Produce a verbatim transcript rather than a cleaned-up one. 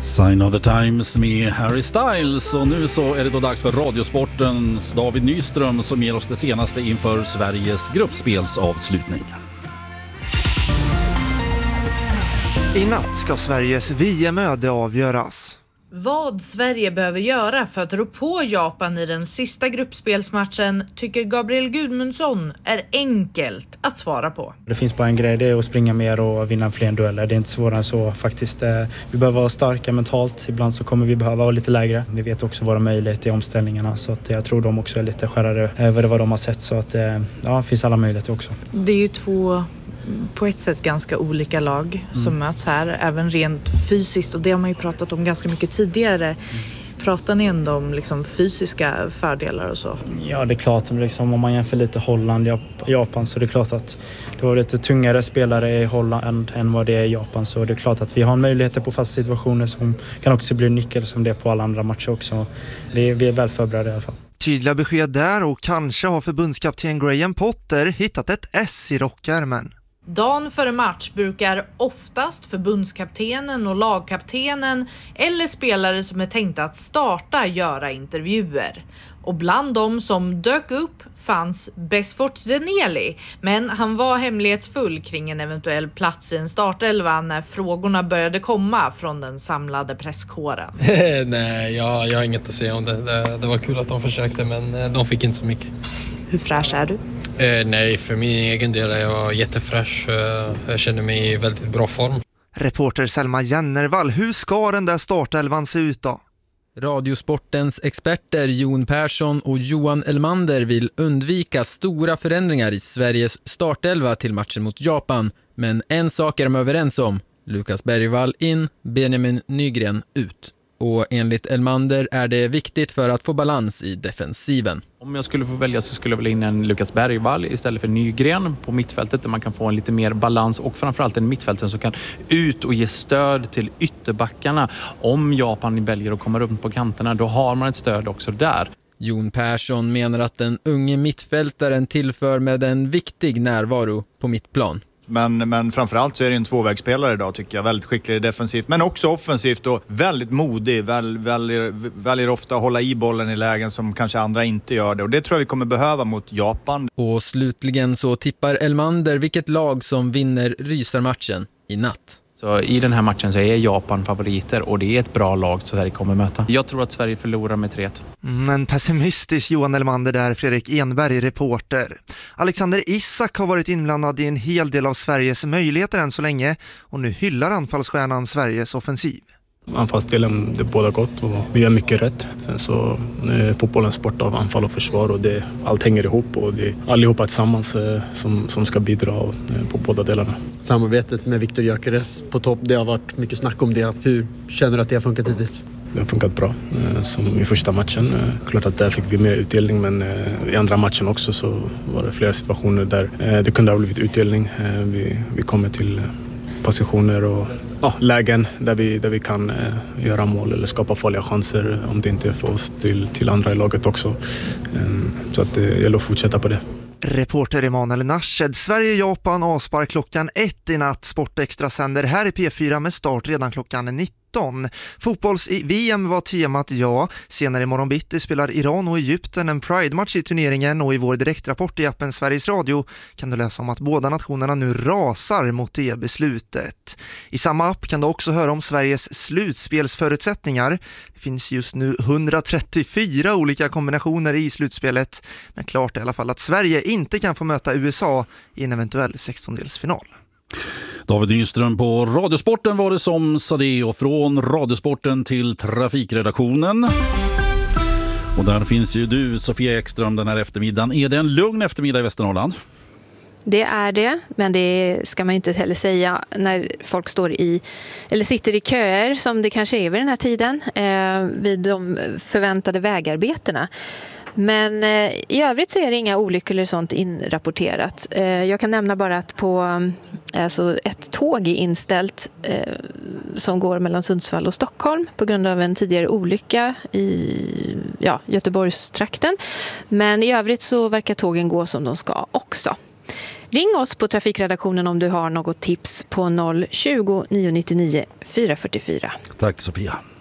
Sign of the Times med Harry Styles, och nu så är det då dags för Radiosportens David Nyström som ger oss det senaste inför Sveriges gruppspelsavslutning. I natt ska Sveriges V M-öde avgöras. Vad Sverige behöver göra för att rå på Japan i den sista gruppspelsmatchen tycker Gabriel Gudmundsson är enkelt att svara på. Det finns bara en grej, det är att springa mer och vinna fler dueller. Det är inte svårare än så faktiskt. Vi behöver vara starka mentalt. Ibland så kommer vi behöva vara lite lägre. Vi vet också våra möjligheter i omställningarna, så att jag tror de också är lite skärrade över vad de har sett. Så att ja, det finns alla möjligheter också. Det är ju två på ett sätt ganska olika lag mm. som möts här, även rent fysiskt, och det har man ju pratat om ganska mycket tidigare. Mm. Pratar ni ändå om liksom fysiska fördelar och så? Ja, det är klart, liksom, om man jämför lite Holland och Japan, så det är klart att det var lite tungare spelare i Holland än vad det är i Japan, så det är klart att vi har möjligheter på fasta situationer som kan också bli nyckel som det är på alla andra matcher också. Vi, vi är väl förberedda i alla fall. Tydliga besked där, och kanske har förbundskapten Graham Potter hittat ett S i rockärmen. Dagen före match brukar oftast förbundskaptenen och lagkaptenen eller spelare som är tänkta att starta göra intervjuer. Och bland dem som dök upp fanns Besfort Zeneli, men han var hemlighetsfull kring en eventuell plats i en startelva när frågorna började komma från den samlade presskåren. Nej, jag, jag har inget att säga om det. det. Det var kul att de försökte, men de fick inte så mycket. Hur fräsch är du? Eh, nej, för min egen del är jag jättefräsch. Eh, jag känner mig i väldigt bra form. Reporter Selma Jennervall, hur ska den där startelvan se ut då? Radiosportens experter Jon Persson och Johan Elmander vill undvika stora förändringar i Sveriges startelva till matchen mot Japan. Men en sak är de överens om. Lukas Bergvall in, Benjamin Nygren ut. Och enligt Elmander är det viktigt för att få balans i defensiven. Om jag skulle få välja så skulle jag vilja in en Lukas Bergvall istället för Nygren på mittfältet, där man kan få en lite mer balans, och framförallt en mittfälten som kan ut och ge stöd till ytterbackarna. Om Japan väljer att komma upp på kanterna, då har man ett stöd också där. Jon Persson menar att den unge mittfältaren tillför med en viktig närvaro på mittplan. Men, men framförallt så är det en tvåvägsspelare idag, tycker jag. Väldigt skicklig defensivt, men också offensivt och väldigt modig. Väl, väljer, väljer ofta att hålla i bollen i lägen som kanske andra inte gör det. Och det tror jag vi kommer behöva mot Japan. Och slutligen så tippar Elmander vilket lag som vinner rysarmatchen i natt. Så i den här matchen så är Japan favoriter, och det är ett bra lag som Sverige kommer möta. Jag tror att Sverige förlorar med tre ett. En pessimistisk Johan Elmander där, Fredrik Enberg, reporter. Alexander Isak har varit inblandad i en hel del av Sveriges möjligheter än så länge, och nu hyllar anfallsstjärnan Sveriges offensiv. Anfallsdelen, det är båda gott och vi gör mycket rätt. Sen så är fotbollen sport av anfall och försvar, och det, allt hänger ihop, och det är allihopa tillsammans som, som ska bidra på båda delarna. Samarbetet med Viktor Gyökeres på topp, det har varit mycket snack om det. Hur känner du att det har funkat hittills? Det har funkat bra, som i första matchen. Klart att där fick vi mer utdelning, men i andra matchen också så var det flera situationer där det kunde ha blivit utdelning. Vi, vi kommer till positioner och ja, lägen där vi, där vi kan eh, göra mål eller skapa farliga chanser, om det inte är för oss, till, till andra i laget också. Um, så att det gäller att fortsätta på det. Reporter Emanuel Narshed. Sverige-Japan avspar klockan ett i natt. Sportextra sänder här i P fyra med start redan klockan nitton. Fotbolls-V M var temat, ja. Senare i morgon bitti spelar Iran och Egypten en Pride-match i turneringen, och i vår direktrapport i appen Sveriges Radio kan du läsa om att båda nationerna nu rasar mot det beslutet. I samma app kan du också höra om Sveriges slutspelsförutsättningar. Det finns just nu hundratrettiofyra olika kombinationer i slutspelet, men klart är i alla fall att Sverige inte kan få möta U S A i en eventuell sextondelsfinal. David Nyström på Radiosporten var det som sa det, och från Radiosporten till trafikredaktionen. Och där finns ju du, Sofia Ekström, den här eftermiddagen. Är det en lugn eftermiddag i Västernorrland? Det är det, men det ska man ju inte heller säga när folk står i eller sitter i köer, som det kanske är vid den här tiden, eh, vid de förväntade vägarbetena. Men eh, i övrigt så är det inga olyckor eller sånt inrapporterat. Eh, jag kan nämna bara att på alltså ett tåg är inställt eh, som går mellan Sundsvall och Stockholm på grund av en tidigare olycka i ja, Göteborgstrakten. Men i övrigt så verkar tågen gå som de ska också. Ring oss på Trafikredaktionen om du har något tips på noll tjugo, nio nittionio, fyra fyrtiofyra. Tack Sofia.